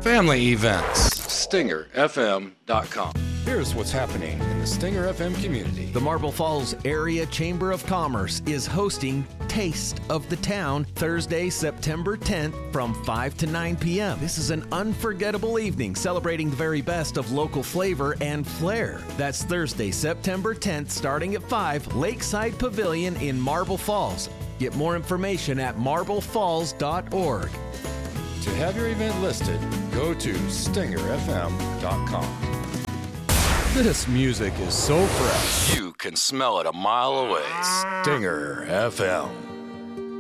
Family events. StingerFM.com. Here's what's happening in the Stinger FM community. The Marble Falls Area Chamber of Commerce is hosting Taste of the Town Thursday, September 10th from 5 to 9 p.m. This is an unforgettable evening celebrating the very best of local flavor and flair. That's Thursday, September 10th, starting at 5, Lakeside Pavilion in Marble Falls. Get more information at marblefalls.org. To have your event listed, go to StingerFM.com. This music is so fresh, You can smell it a mile away. Stinger FM.